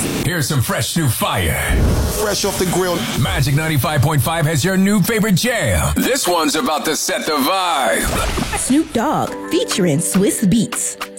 Here's some fresh new fire. Fresh off the grill. Magic 95.5 has your new favorite jam. This one's about to set the vibe. Snoop Dogg featuring Swiss Beats.